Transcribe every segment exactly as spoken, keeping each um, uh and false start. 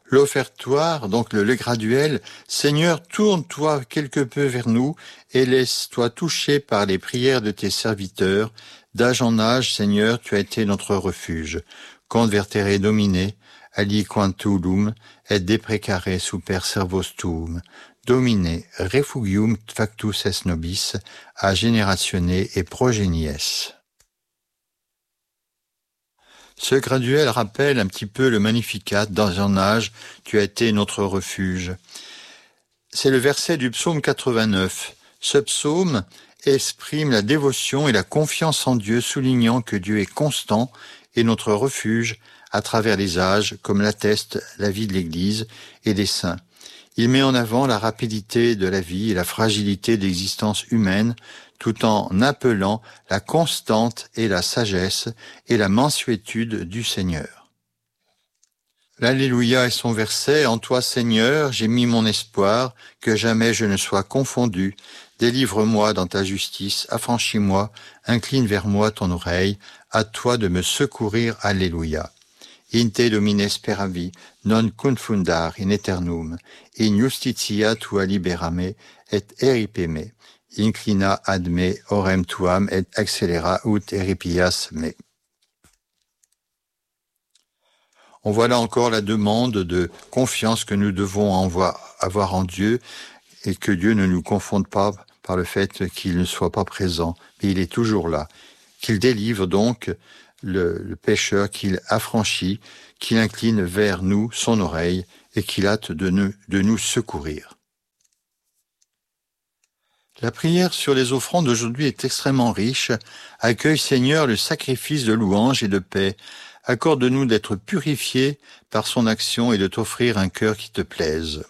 L'offertoire, donc le, le graduel, Seigneur, tourne-toi quelque peu vers nous et laisse-toi toucher par les prières de tes serviteurs. D'âge en âge, Seigneur, tu as été notre refuge. Convertere Domine, aliquantulum, et deprecare super servos tuum. Domine, refugium factus es nobis, a generatione et progenies. Ce graduel rappelle un petit peu le Magnificat. Dans un âge, tu as été notre refuge. C'est le verset du psaume quatre-vingt-neuf. Ce psaume exprime la dévotion et la confiance en Dieu, soulignant que Dieu est constant et notre refuge à travers les âges, comme l'atteste la vie de l'Église et des saints. Il met en avant la rapidité de la vie et la fragilité de l'existence humaine, tout en appelant la constante et la sagesse et la mansuétude du Seigneur. L'Alléluia est son verset. En toi, Seigneur, j'ai mis mon espoir, que jamais je ne sois confondu. Délivre-moi dans ta justice, affranchis-moi, incline vers moi ton oreille, à toi de me secourir. Alléluia. In te domine speravi, non confundar in eternum, in justitia tua liberame, et eripeme. Inclina ad me orem tuam et accelera ut eripias me. On voit là encore la demande de confiance que nous devons avoir en Dieu et que Dieu ne nous confonde pas par le fait qu'il ne soit pas présent, mais il est toujours là. Qu'il délivre donc le, le pécheur, qu'il affranchit, qu'il incline vers nous son oreille et qu'il hâte de nous, de nous secourir. La prière sur les offrandes d'aujourd'hui est extrêmement riche. Accueille, Seigneur, le sacrifice de louange et de paix. Accorde-nous d'être purifiés par son action et de t'offrir un cœur qui te plaise.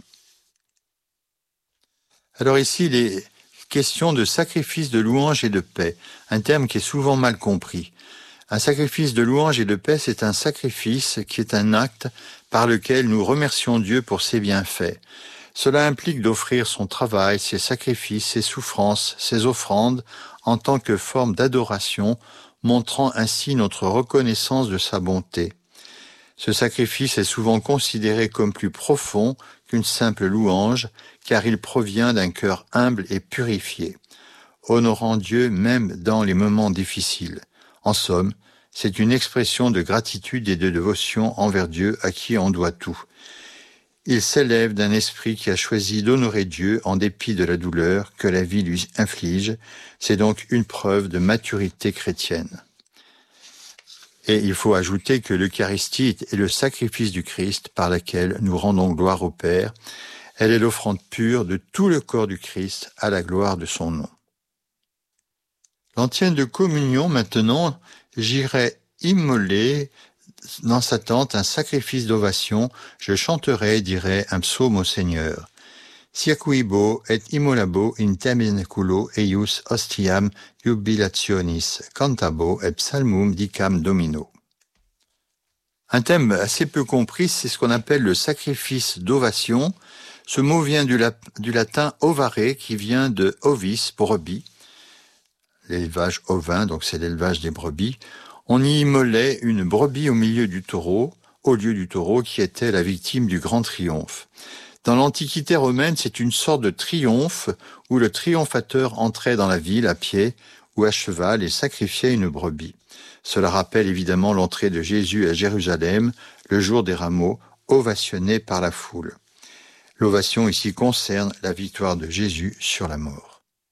Alors ici, il est question de sacrifice de louange et de paix, un terme qui est souvent mal compris. Un sacrifice de louange et de paix, c'est un sacrifice qui est un acte par lequel nous remercions Dieu pour ses bienfaits. Cela implique d'offrir son travail, ses sacrifices, ses souffrances, ses offrandes en tant que forme d'adoration, montrant ainsi notre reconnaissance de sa bonté. Ce sacrifice est souvent considéré comme plus profond qu'une simple louange, car il provient d'un cœur humble et purifié, honorant Dieu même dans les moments difficiles. En somme, c'est une expression de gratitude et de dévotion envers Dieu à qui on doit tout. Il s'élève d'un esprit qui a choisi d'honorer Dieu en dépit de la douleur que la vie lui inflige. C'est donc une preuve de maturité chrétienne. Et il faut ajouter que l'Eucharistie est le sacrifice du Christ par lequel nous rendons gloire au Père. Elle est l'offrande pure de tout le corps du Christ à la gloire de son nom. L'antienne de communion, maintenant, j'irai immoler dans sa tente un sacrifice d'ovation, je chanterai, dirai un psaume au Seigneur. Circuibo et immolabo in tabernaculo eius ostiam jubilationis, cantabo et psalmum dicam domino. Un thème assez peu compris, c'est ce qu'on appelle le sacrifice d'ovation. Ce mot vient du, la, du latin ovare, qui vient de ovis, brebis, l'élevage ovin, donc c'est l'élevage des brebis. On y immolait une brebis au milieu du taureau, au lieu du taureau qui était la victime du grand triomphe. Dans l'Antiquité romaine, c'est une sorte de triomphe où le triomphateur entrait dans la ville à pied ou à cheval et sacrifiait une brebis. Cela rappelle évidemment l'entrée de Jésus à Jérusalem, le jour des rameaux, ovationné par la foule. L'ovation ici concerne la victoire de Jésus sur la mort.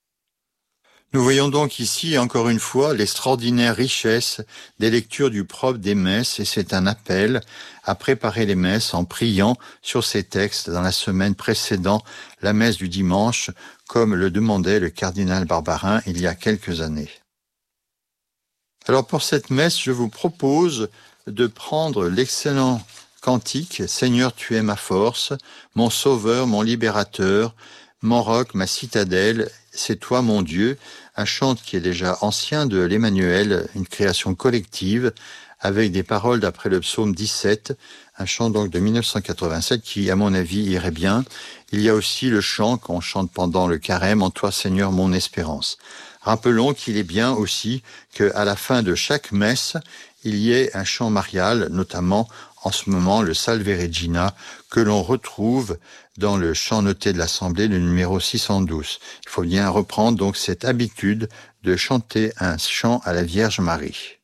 Nous voyons donc ici, encore une fois, l'extraordinaire richesse des lectures du propre des messes, et c'est un appel à préparer les messes en priant sur ces textes dans la semaine précédant la messe du dimanche, comme le demandait le cardinal Barbarin il y a quelques années. Alors pour cette messe, je vous propose de prendre l'excellent cantique « Seigneur, tu es ma force, mon sauveur, mon libérateur, mon roc, ma citadelle, c'est toi mon Dieu », un chant qui est déjà ancien de l'Emmanuel, une création collective, avec des paroles d'après le psaume dix-sept, un chant donc de mille neuf cent quatre-vingt-sept qui, à mon avis, irait bien. Il y a aussi le chant qu'on chante pendant le carême, « En toi Seigneur mon espérance ». Rappelons qu'il est bien aussi qu'à la fin de chaque messe, il y ait un chant marial, notamment en ce moment le Salve Regina que l'on retrouve dans le chant noté de l'Assemblée, le numéro six cent douze. Il faut bien reprendre donc cette habitude de chanter un chant à la Vierge Marie.